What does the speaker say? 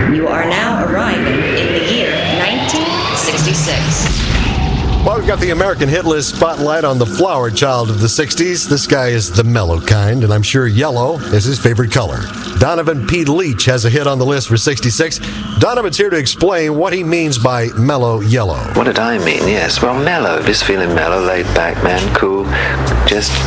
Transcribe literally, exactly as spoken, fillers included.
You are now arriving in the year nineteen sixty-six. Well, we've got the American hit list spotlight on the flower child of the sixties. This guy is the mellow kind, and I'm sure yellow is his favorite color. Donovan P. Leach has a hit on the list for sixty-six. Donovan's here to explain what he means by mellow yellow. What did I mean? Yes, well, mellow. Just feeling mellow, laid back, man, cool. Just